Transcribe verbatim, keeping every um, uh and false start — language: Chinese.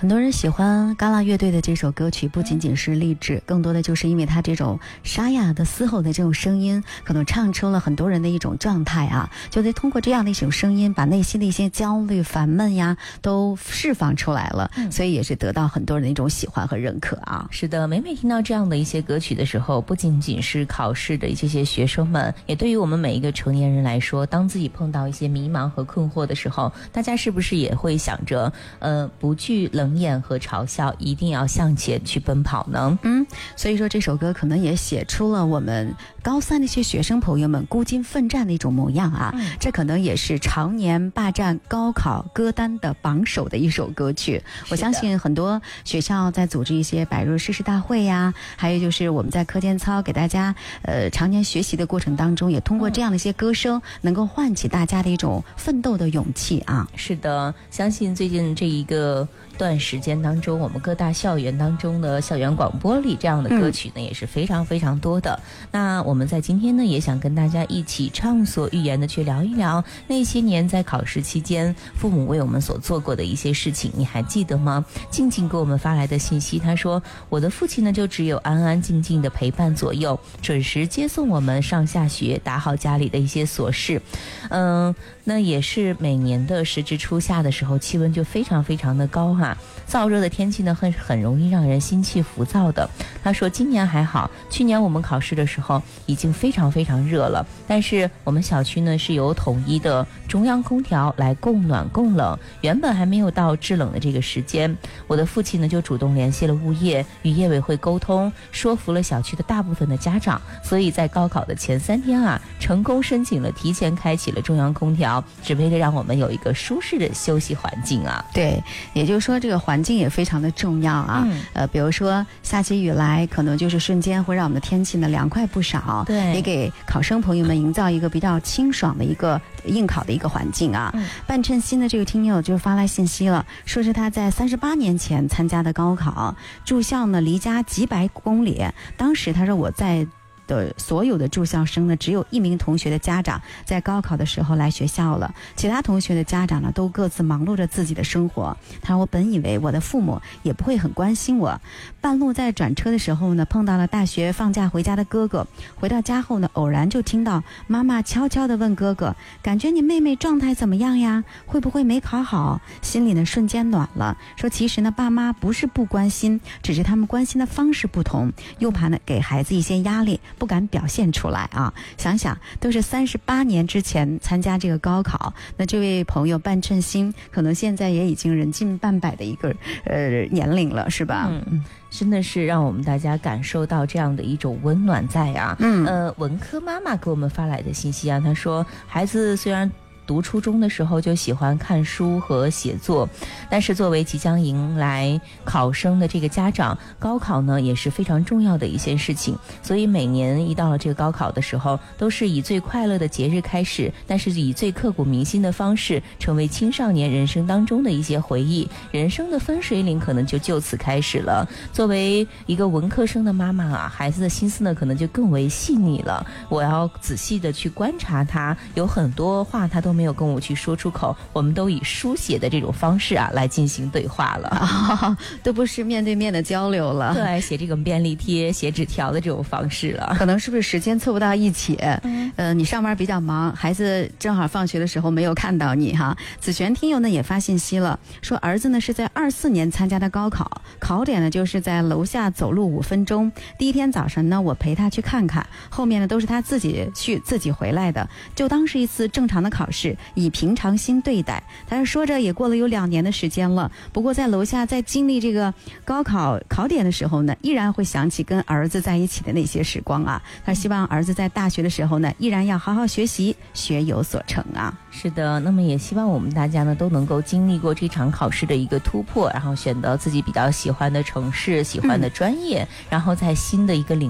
很多人喜欢嘎啦乐队的这首歌曲，不仅仅是励志，更多的就是因为它这种沙哑的嘶吼的这种声音，可能唱出了很多人的一种状态啊，就得通过这样的一种声音，把内心的一些焦虑、烦闷呀，都释放出来了，嗯、所以也是得到很多人的一种喜欢和认可啊。 是的，每每听到这样的一些歌曲的时候，不仅仅是考试的这些学生们，也对于我们每一个成年人来说，当自己碰到一些迷茫和困惑的时候，大家是不是也会想着，呃，不惧冷眼和嘲笑，一定要向前去奔跑呢？ 嗯，所以说这首歌可能也写出了我们高三的一些学生朋友们孤军奋战的一种模样啊。嗯、这可能也是常年霸占高考歌单的榜首的一首歌曲。我相信很多学校在组织一些百日誓师大会呀，还有就是我们在课间操给大家呃常年学习的过程当中，也通过这样的一些歌声，能够唤起大家的一种奋斗的勇气啊。 是的，相信最近这一个段时间当中，我们各大校园当中的校园广播里这样的歌曲呢、嗯、也是非常非常多的。那我们在今天呢也想跟大家一起畅所欲言的去聊一聊那些年在考试期间父母为我们所做过的一些事情，你还记得吗？静静给我们发来的信息，他说我的父亲呢就只有安安静静的陪伴左右，准时接送我们上下学，打好家里的一些琐事。嗯，那也是每年的时值初夏的时候，气温就非常非常的高哈、啊，燥热的天气呢很很容易让人心气浮躁的。他说今年还好，去年我们考试的时候已经非常非常热了，但是我们小区呢是有统一的中央空调来供暖供冷，原本还没有到制冷的这个时间，我的父亲呢就主动联系了物业，与业委会沟通，说服了小区的大部分的家长，所以在高考的前三天啊，成功申请了提前开启了中央空调，只为了让我们有一个舒适的休息环境啊。 对，也就是说这个环境也非常的重要啊。嗯、呃，比如说下起雨来，可能就是瞬间会让我们的天气呢凉快不少， 对， 也给考生朋友们营造一个比较清爽的一个应考的一个环境啊。嗯、半称心的这个听友就发来信息了，说是他在三十八年前参加的高考，住校呢离家几百公里，当时他说我在的所有的住校生呢，只有一名同学的家长在高考的时候来学校了，其他同学的家长呢都各自忙碌着自己的生活。他说我本以为我的父母也不会很关心我，半路在转车的时候呢，碰到了大学放假回家的哥哥，回到家后呢，偶然就听到妈妈悄悄地问哥哥，感觉你妹妹状态怎么样呀？会不会没考好？心里呢瞬间暖了，说其实呢爸妈不是不关心，只是他们关心的方式不同，又怕呢给孩子一些压力，不敢表现出来啊！想想都是三十八年之前参加这个高考，那这位朋友半称心，可能现在也已经人近半百的一个呃年龄了，是吧？ 嗯，真的是让我们大家感受到这样的一种温暖在啊。嗯，呃，文科妈妈给我们发来的信息啊，她说孩子虽然读初中的时候就喜欢看书和写作，但是作为即将迎来考生的这个家长，高考呢也是非常重要的一件事情，所以每年一到了这个高考的时候，都是以最快乐的节日开始，但是以最刻骨铭心的方式成为青少年人生当中的一些回忆，人生的分水岭可能就就此开始了。作为一个文科生的妈妈啊，孩子的心思呢可能就更为细腻了，我要仔细的去观察他，有很多话他都没有跟我去说出口，我们都以书写的这种方式啊来进行对话了、 哦、都不是面对面的交流了， 对，写这种便利贴写纸条的这种方式了， 可能是不是时间凑不到一起、嗯、呃，你上班比较忙，孩子正好放学的时候没有看到你哈。子璇听友呢也发信息了，说儿子呢是在二四年参加的高考，考点呢就是在楼下走路五分钟，第一天早晨呢我陪他去看看，后面呢都是他自己去自己回来的，就当是一次正常的考试，以平常心对待。他说着也过了有两年的时间了，不过在楼下在经历这个高考考点的时候呢，依然会想起跟儿子在一起的那些时光啊。他希望儿子在大学的时候呢，依然要好好学习，学有所成啊。 是的，那么也希望我们大家呢都能够经历过这场考试的一个突破，然后选择自己比较喜欢的城市、喜欢的专业、嗯、然后在新的一个领域